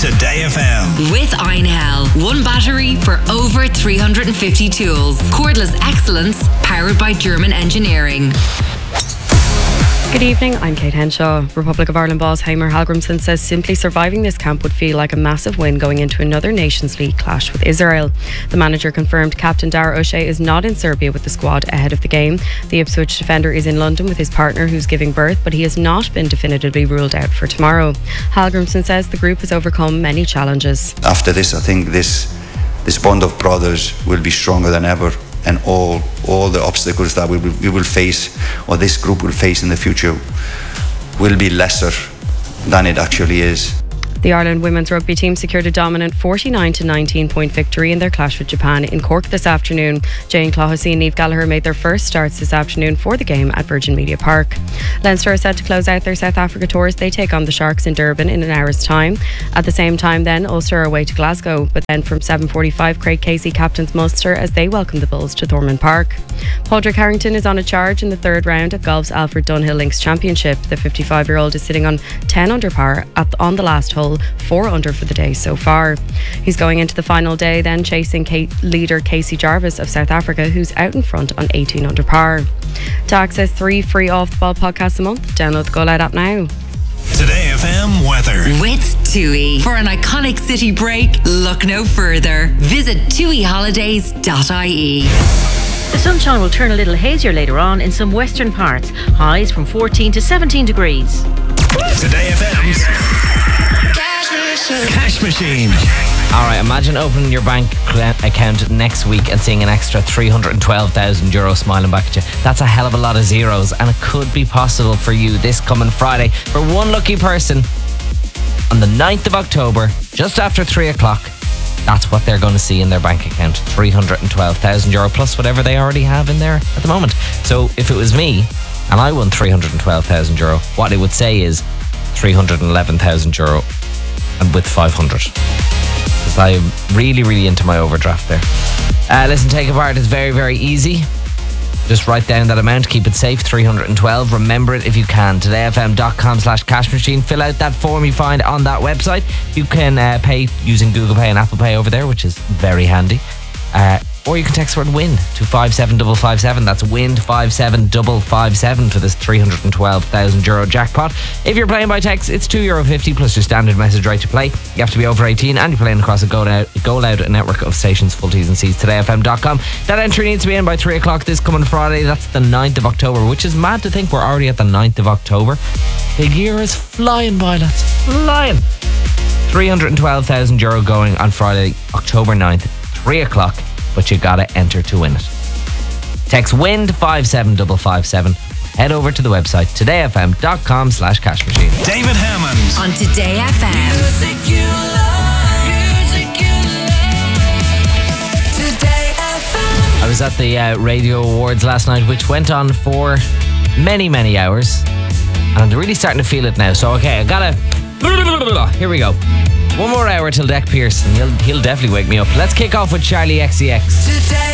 Today FM. With Einhell. One battery for over 350 tools. Cordless excellence powered by German engineering. Good evening, I'm Kate Henshaw. Republic of Ireland boss Heimer Hallgrimsson says simply surviving this camp would feel like a massive win going into another Nations League clash with Israel. The manager confirmed captain Dara O'Shea is not in Serbia with the squad ahead of the game. The Ipswich defender is in London with his partner who's giving birth, but he has not been definitively ruled out for tomorrow. Hallgrimsson says the group has overcome many challenges. After this, I think this bond of brothers will be stronger than ever. And all the obstacles that we will face, or this group will face in the future, will be lesser than it actually is. The Ireland women's rugby team secured a dominant 49-19 point victory in their clash with Japan in Cork this afternoon. Jane Clohessy and Niamh Gallagher made their first starts this afternoon for the game at Virgin Media Park. Leinster are set to close out their South Africa tour as they take on the Sharks in Durban in an hour's time. At the same time then, Ulster are away to Glasgow, but then from 7:45 Craig Casey captains Munster as they welcome the Bulls to Thornton Park. Padraig Harrington is on a charge in the third round of golf's Alfred Dunhill Links Championship. The 55-year-old is sitting on 10 under par on the last hole, 4 under for the day so far. He's going into the final day then chasing leader Casey Jarvis of South Africa, who's out in front on 18 under par. To access 3 free Off the Ball podcasts a month, download the Go Loud app now. Today FM weather. With TUI. For an iconic city break, look no further. Visit tuiholidays.ie. The sunshine will turn a little hazier later on in some western parts. Highs from 14 to 17 degrees. Today FM's Cash Machine. Alright, imagine opening your bank account next week and seeing an extra €312,000 smiling back at you. That's a hell of a lot of zeros, and it could be possible for you this coming Friday. For one lucky person, on the 9th of October, just after 3 o'clock, that's what they're going to see in their bank account. €312,000 plus whatever they already have in there at the moment. So if it was me and I won €312,000, what it would say is €311,000 and with 500. Because I'm really into my overdraft there. Listen, take apart is very, very easy. Just write down that amount, keep it safe, 312. Remember it if you can. todayfm.com/cash machine. Fill out that form you find on that website. You can pay using Google Pay and Apple Pay over there, which is very handy. Or you can text the word WIN to 57557. That's WIN to 57557 for this €312,000 jackpot. If you're playing by text, it's €2.50 plus your standard message rate to play. You have to be over 18 and you're playing across a Go Loud network of stations. Full T's and C's, todayfm.com. That entry needs to be in by 3 o'clock this coming Friday. That's the 9th of October, which is mad to think we're already at the 9th of October. The year is flying by, lads. Flying. €312,000 going on Friday, October 9th, 3 o'clock. But you gotta enter to win it. Text WIN to 57557. Head over to the website todayfm.com/cash machine. David Hammond on Today FM. Music you love. Today FM. I was at the Radio Awards last night, which went on for many hours, and I'm really starting to feel it now. So okay, I gotta. Here we go. One more hour till Deck Pearce, and he'll definitely wake me up. Let's kick off with Charlie XCX. Today